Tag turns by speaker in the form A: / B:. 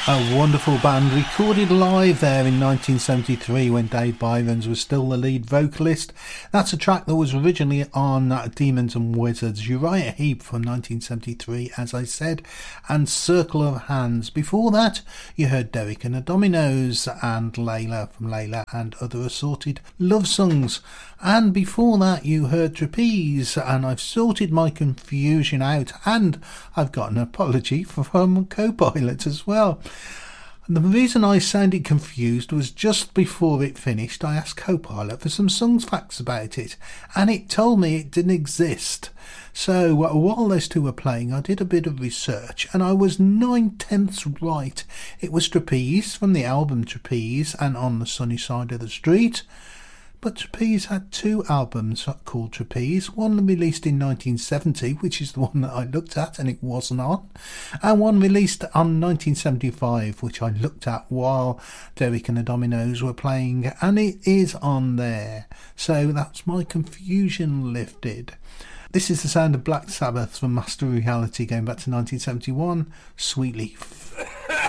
A: A wonderful band recorded live there in 1973 when Dave Byrons was still the lead vocalist. That's a track that was originally on Demons and Wizards, Uriah Heep from 1973, as I said, and Circle of Hands. Before that, you heard Derek and the Dominoes and Layla from Layla and Other Assorted Love Songs. And before that, you heard Trapeze, and I've sorted my confusion out, and I've got an apology from Co-Pilot as well. And the reason I sounded confused was just before it finished, I asked Co-Pilot for some songs facts about it, and it told me it didn't exist. So while those two were playing, I did a bit of research, and I was 9/10 right. It was Trapeze from the album Trapeze and On the Sunny Side of the Street. But Trapeze had two albums called Trapeze, one released in 1970, which is the one that I looked at and it wasn't on, and one released on 1975, which I looked at while Derek and the Dominoes were playing, and it is on there. So that's my confusion lifted. This is the sound of Black Sabbath from Master Reality going back to 1971, Sweet Leaf.